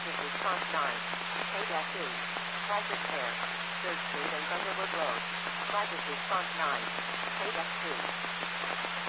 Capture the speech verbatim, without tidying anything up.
Crisis Response nine. K two. Crisis Air. third Street and Thunderwood Road. Crisis Response nine. K two.